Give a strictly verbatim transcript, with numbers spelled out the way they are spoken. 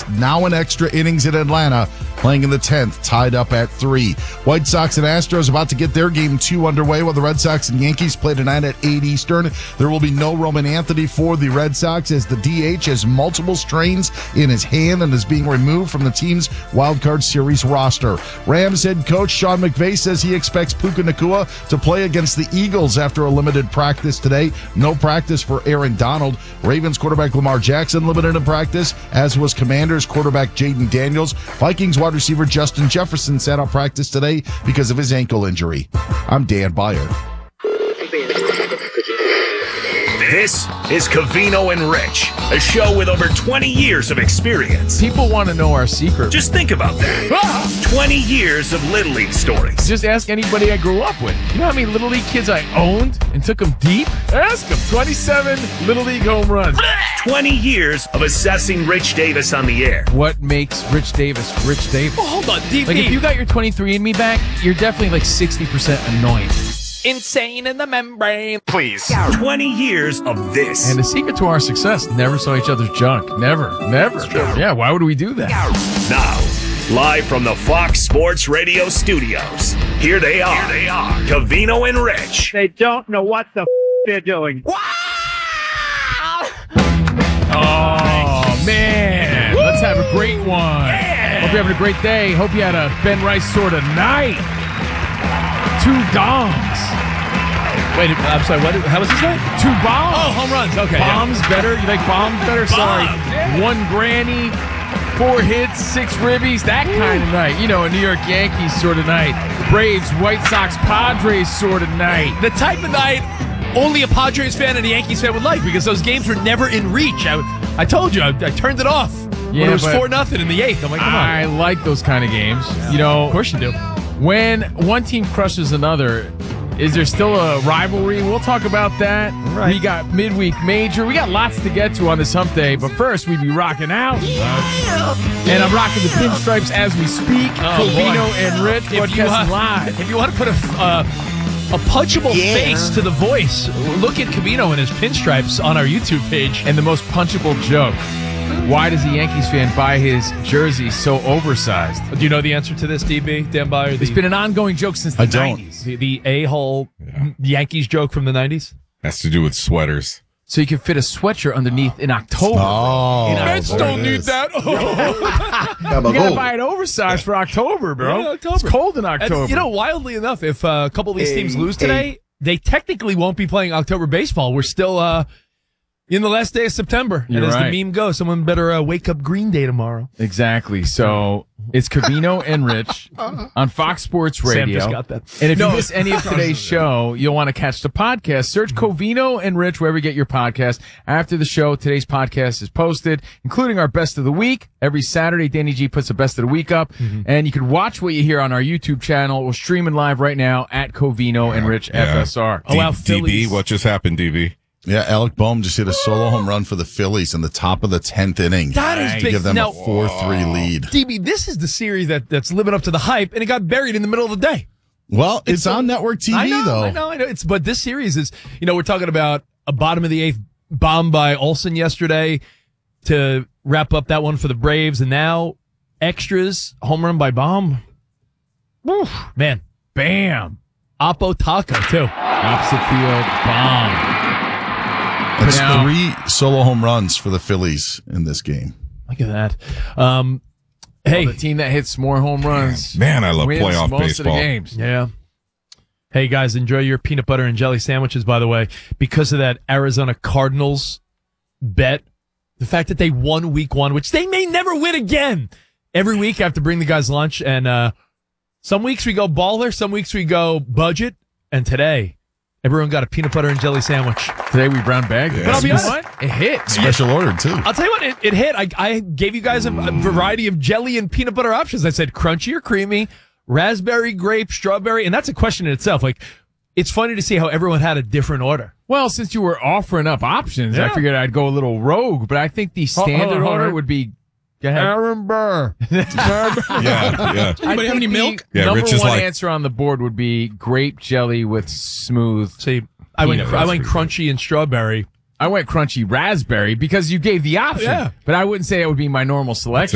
now in extra innings in Atlanta, playing in the tenth, tied up at three. White Sox and Astros about to get their game two underway, while the Red Sox and Yankees play tonight at eight Eastern. There will be no Roman Anthony for the Red Sox as the D H has multiple strains in his hand and is being removed from the team's wildcard series roster. Rams head coach Sean McVay says he expects Puka Nacua to play against the Eagles after a limited practice today. No practice for Aaron Donald. Ravens quarterback Lamar Jackson limited in practice, as was Commanders quarterback Jaden Daniels. Vikings wide receiver Justin Jefferson sat out practice today because of his ankle injury. I'm Dan Byer. This is Covino and Rich, a show with over twenty years of experience. People want to know our secret. Just think about that. twenty years of Little League stories. Just ask anybody I grew up with. You know how many Little League kids I owned and took them deep? Ask them. twenty-seven Little League home runs. twenty years of assessing Rich Davis on the air. What makes Rich Davis Rich Davis? Oh, hold on, D B. Like, if you got your twenty-three and me back, you're definitely like sixty percent annoying. Insane in the membrane. Please. twenty years of this. And the secret to our success, never saw each other's junk. Never. Never. Yeah, why would we do that? Now, live from the Fox Sports Radio studios, here they are. Here they are. Covino and Rich. They don't know what the f- they're doing. Oh, man. Woo! Let's have a great one. Yeah. Hope you're having a great day. Hope you had a Ben Rice sort of night. Two dongs. Wait, I'm sorry, what? How was this night? Two bombs. Oh, home runs. Okay. Bombs yeah. better? You like bombs better? Sorry. Bombs, yeah. One granny, four hits, six ribbies. That Ooh. kind of night. You know, a New York Yankees sort of night. Braves, White Sox, Padres sort of night. The type of night only a Padres fan and a Yankees fan would like, because those games were never in reach. I, I told you, I, I turned it off. Yeah, when it was four nothing in the eighth. I'm like, come on. I like those kind of games. Yeah. You know, of course you do. When one team crushes another, is there still a rivalry? We'll talk about that. Right. We got midweek major. We got lots to get to on this hump day, but first we be rocking out. Yeah. And I'm rocking the pinstripes as we speak. Oh, Covino and Rich, broadcasting live. If you want to put a, uh, a punchable yeah. face to the voice, look at Covino and his pinstripes on our YouTube page. And the most punchable joke. Why does a Yankees fan buy his jersey so oversized? Do you know the answer to this, D B? Dan Byer? The, it's been an ongoing joke since the I don't. nineties. The, the a-hole yeah. Yankees joke from the nineties? Has to do with sweaters. So you can fit a sweatshirt underneath in October. Oh, Mets don't need that. Oh. You got to buy it oversized for October, bro. Yeah, October. It's cold in October. And, you know, wildly enough, if uh, a couple of these teams lose today, they technically won't be playing October baseball. We're still... Uh, in the last day of September. You're and as right. the meme goes, someone better uh, wake up Green Day tomorrow. Exactly. So it's Covino and Rich on Fox Sports Radio. Sam just got that. And if no, you miss any of today's show, you'll want to catch the podcast. Search Covino and Rich wherever you get your podcast. After the show, today's podcast is posted, including our Best of the Week. Every Saturday, Danny G puts the Best of the Week up. Mm-hmm. And you can watch what you hear on our YouTube channel. We're streaming live right now at Covino yeah, and Rich yeah. F S R. D- oh, wow, D B, what just happened, D B? Yeah, Alec Boehm just hit a solo home run for the Phillies in the top of the tenth inning. That is to big. Give them now, a four three lead. D B, this is the series that, that's living up to the hype, and it got buried in the middle of the day. Well, it's, it's on a, network T V, I know, though. I know, I know. It's, but this series is, you know, we're talking about a bottom of the eighth bomb by Olsen yesterday to wrap up that one for the Braves, and now extras, home run by Boehm. Woo, man, bam. Oppo Taco, too. Opposite field, bomb. It's now, three solo home runs for the Phillies in this game. Look at that. Um, hey. Well, the team that hits more home runs. Man, I love wins playoff most baseball. Of the games. Yeah. Hey, guys, enjoy your peanut butter and jelly sandwiches, by the way. Because of that Arizona Cardinals bet, the fact that they won week one, which they may never win again. Every week I have to bring the guys lunch, and uh, some weeks we go baller, some weeks we go budget, and today everyone got a peanut butter and jelly sandwich. Today we brown bagged it. But I'll be honest, it hit. Special order, too. I'll tell you what, it, it hit. I, I gave you guys a, a variety of jelly and peanut butter options. I said crunchy or creamy, raspberry, grape, strawberry, and that's a question in itself. Like, it's funny to see how everyone had a different order. Well, since you were offering up options, yeah. I figured I'd go a little rogue, but I think the standard hold on, hold on. order would be Go ahead. Aaron Burr. yeah, yeah. Anybody have any milk? Yeah, number Rich is one like, answer on the board would be grape jelly with smooth. See, I went I went crunchy and strawberry. I went crunchy raspberry because you gave the option. Yeah. But I wouldn't say it would be my normal selection.